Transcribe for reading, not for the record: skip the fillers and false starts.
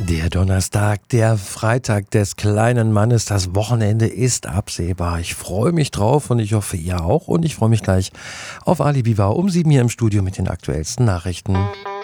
Der Donnerstag, der Freitag des kleinen Mannes, das Wochenende ist absehbar. Ich freue mich drauf und ich hoffe, ihr auch. Und ich freue mich gleich auf Ali Biwa um 7 hier im Studio mit den aktuellsten Nachrichten.